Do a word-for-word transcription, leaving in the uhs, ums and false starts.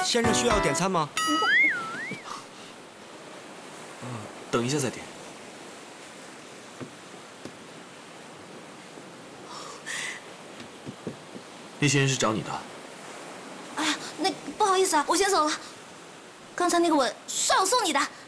先生需要点餐吗？ 嗯，等一下再点。那些人是找你的。 哎呀，那不好意思啊，我先走了。刚才那个吻算我送你的。